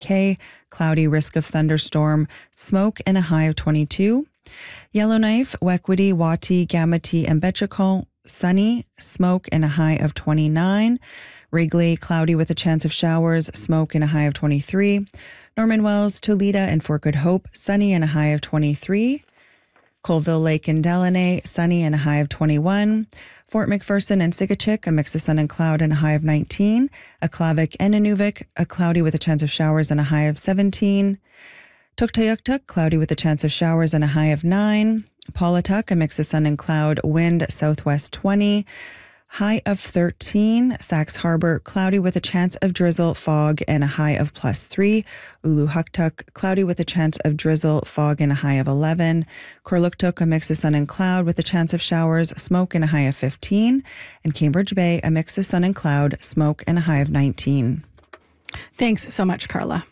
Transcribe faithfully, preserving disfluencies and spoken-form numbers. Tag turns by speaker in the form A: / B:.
A: Cay, cloudy, risk of thunderstorm, smoke, and a high of twenty-two. Yellowknife, Wequity, Wati, Gamity, and Betchacon, sunny, smoke, and a high of twenty-nine. Wrigley, cloudy with a chance of showers, smoke, and a high of twenty-three. Norman Wells, Toledo, and Fort Good Hope, sunny and a high of twenty-three. Colville Lake and Delaney, sunny and a high of twenty-one. Fort McPherson and Sigachik, a mix of sun and cloud and a high of nineteen. Aklavik and Inuvik, a cloudy with a chance of showers and a high of seventeen. Tuktoyaktuk, cloudy with a chance of showers and a high of nine. Paulatuk, a mix of sun and cloud, wind southwest twenty. High of thirteen. Sax Harbor, cloudy with a chance of drizzle, fog, and a high of plus three. Uluhuktuk, cloudy with a chance of drizzle, fog, and a high of eleven. Korluktuk, a mix of sun and cloud with a chance of showers, smoke, and a high of fifteen. And Cambridge Bay, a mix of sun and cloud, smoke, and a high of nineteen.
B: Thanks so much, Carla.